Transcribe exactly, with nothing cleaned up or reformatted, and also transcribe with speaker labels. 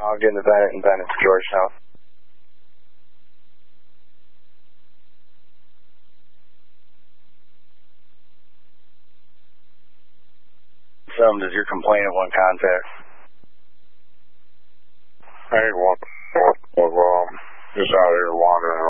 Speaker 1: I'll get into Bennett and Bennett to Georgetown. Some, does your complaint of one contact?
Speaker 2: Hey, what, what, what, um, just out here wandering